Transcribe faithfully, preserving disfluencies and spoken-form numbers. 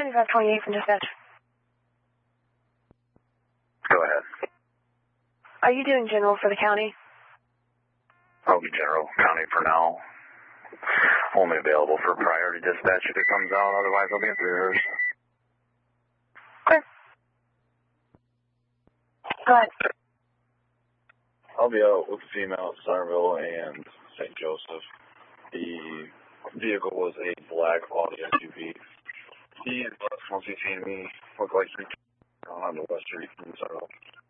ninety-five twenty-eight from dispatch. Go ahead. Are you doing general for the county? I'll be general county for now. Only available for priority dispatch if it comes out, otherwise I'll be at theirs. Okay. Go ahead. I'll be out with the female at Sarville and Saint Joseph. The vehicle was a black Audi S U V. He, once he seen me, looked like he on the West Street from Sarville.